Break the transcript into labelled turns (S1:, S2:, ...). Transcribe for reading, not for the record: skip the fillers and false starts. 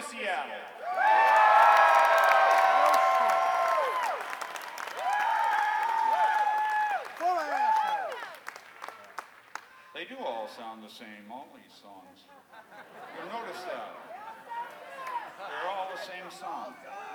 S1: to Seattle. They do all sound the same, all these songs. You'll notice that. They're all the same song.